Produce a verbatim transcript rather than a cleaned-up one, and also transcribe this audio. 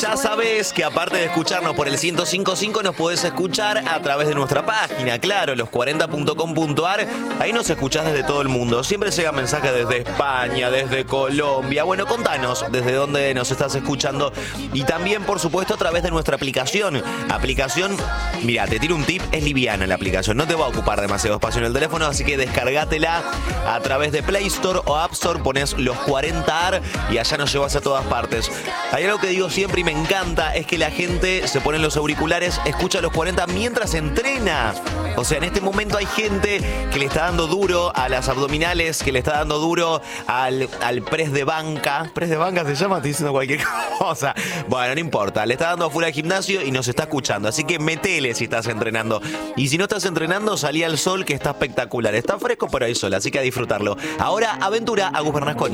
Ya sabés que aparte de escucharnos por el ciento cinco punto cinco nos podés escuchar a través de nuestra página, claro, los cuarenta punto com punto ar. Ahí nos escuchás desde todo el mundo. Siempre llega mensaje desde España, desde Colombia. Bueno, contanos desde dónde nos estás escuchando. Y también, por supuesto, a través de nuestra aplicación. Aplicación, mira, te tiro un tip, es liviana la aplicación. No te va a ocupar demasiado espacio en el teléfono, así que descargátela a través de Play Store o App Store. Ponés los cuarenta ar y allá nos llevas a todas partes. Hay algo que digo siempre y me encanta, es que la gente se pone los auriculares, escucha los cuarenta mientras entrena. O sea, en este momento hay gente que le está dando duro a las abdominales, que le está dando duro al, al press de banca. ¿Press de banca se llama? Estoy diciendo cualquier cosa. Bueno, no importa. Le está dando full al gimnasio y nos está escuchando. Así que metele si estás entrenando. Y si no estás entrenando, salí al sol, que está espectacular. Está fresco, pero hay sol, así que a disfrutarlo. Ahora, aventura, Agus Bernasconi.